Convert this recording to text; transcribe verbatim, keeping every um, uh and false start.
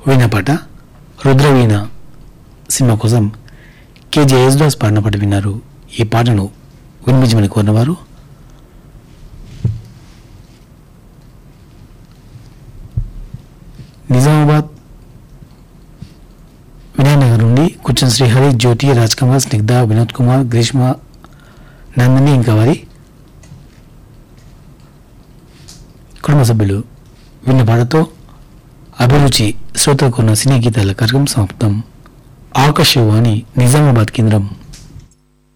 వీణపాట Rudraveena cinema కోసం K Yesudas పాడిన పాట విన్నారు. ఈ పాటను వినిపించమని కోరినవారు నిజామాబాద్ వినయనగర్ నుండి కుచ్చన్ శ్రీహరి, జ్యోతి, రాజ్ కుమార్, స్నిగ్ధ, వినోద్ కుమార్, గ్రీష్మ, నందిని ఇంకా వారి కుటుంబ సభ్యులు విన్న పాటతో అభిరుచి శ్రోతలకు ఉన్న సినీ గీతాల కార్యక్రమం సమాప్తం. ఆకాశవాణి నిజామాబాద్ కేంద్రం.